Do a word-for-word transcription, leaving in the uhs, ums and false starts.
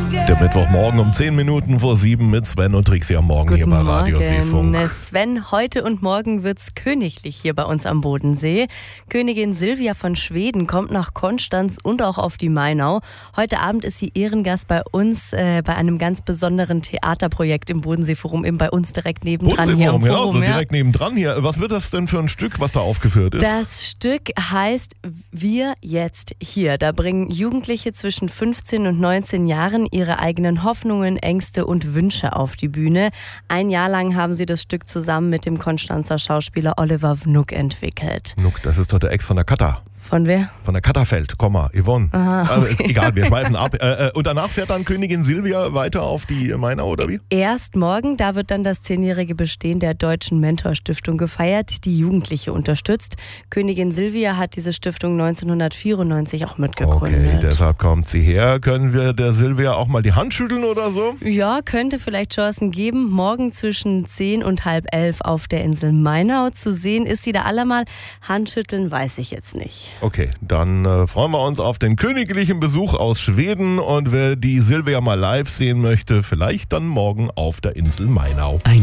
Der Mittwochmorgen um zehn Minuten vor sieben mit Sven und Trixie am Morgen Guten hier bei Radio Seefunk. Morgen. Sven, heute und morgen wird's königlich hier bei uns am Bodensee. Königin Silvia von Schweden kommt nach Konstanz und auch auf die Mainau. Heute Abend ist sie Ehrengast bei uns äh, bei einem ganz besonderen Theaterprojekt im Bodenseeforum, eben bei uns direkt nebendran hier im Bodenseeforum, Forum. genau, so Ja. direkt nebendran hier. Was wird das denn für ein Stück, was da aufgeführt ist? Das Stück heißt Wir jetzt hier. Da bringen Jugendliche zwischen fünfzehn und neunzehn Jahren ihre eigenen Hoffnungen, Ängste und Wünsche auf die Bühne. Ein Jahr lang haben sie das Stück zusammen mit dem Konstanzer Schauspieler Oliver Vnuk entwickelt. Vnuk, das ist doch der Ex von der Katta. Von wer? Von der Katterfeld, Komma, Yvonne. Aha, okay. äh, egal, wir schweifen ab. Äh, äh, und danach fährt dann Königin Silvia weiter auf die Mainau, oder wie? Erst morgen, da wird dann das zehnjährige Bestehen der Deutschen Mentorstiftung gefeiert, die Jugendliche unterstützt. Königin Silvia hat diese Stiftung neunzehnhundertvierundneunzig auch mitgegründet. Okay, deshalb kommt sie her. Können wir der Silvia auch mal die Hand schütteln oder so? Ja, könnte vielleicht Chancen geben. Morgen zwischen zehn und halb elf auf der Insel Mainau zu sehen. Ist sie da allemal? Handschütteln weiß ich jetzt nicht. Okay, dann äh, freuen wir uns auf den königlichen Besuch aus Schweden und wer die Silvia mal live sehen möchte, vielleicht dann morgen auf der Insel Mainau.